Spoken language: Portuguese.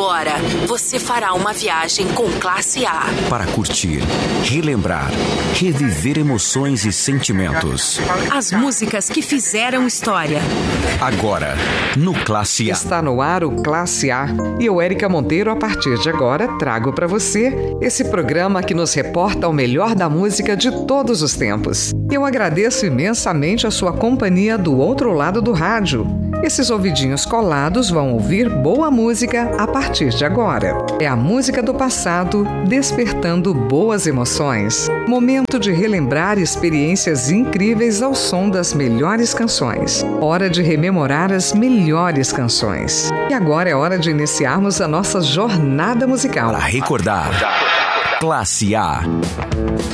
Agora você fará uma viagem com Classe A. Para curtir, relembrar, reviver emoções e sentimentos. As músicas que fizeram história. Agora, no Classe A. Está no ar o Classe A. E eu, Érica Monteiro, a partir de agora, trago para você esse programa que nos reporta o melhor da música de todos os tempos. Eu agradeço imensamente a sua companhia do outro lado do rádio. Esses ouvidinhos colados vão ouvir boa música a partir de agora. É a música do passado despertando boas emoções. Momento de relembrar experiências incríveis ao som das melhores canções. Hora de rememorar as melhores canções. E agora é hora de iniciarmos a nossa jornada musical. Para recordar, Classe A.